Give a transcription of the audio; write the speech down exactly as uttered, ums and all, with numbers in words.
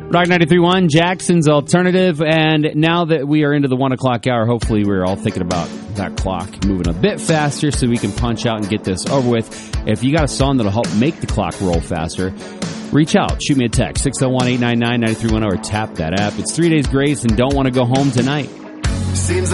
Rock ninety-three point one, Jackson's Alternative, and now that we are into the one o'clock hour, hopefully we're all thinking about that clock moving a bit faster so we can punch out and get this over with. If you got a song that'll help make the clock roll faster, reach out. Shoot me a text, six oh one, eight nine nine, nine three one oh, or tap that app. It's three days grace and don't want to go home tonight. Seems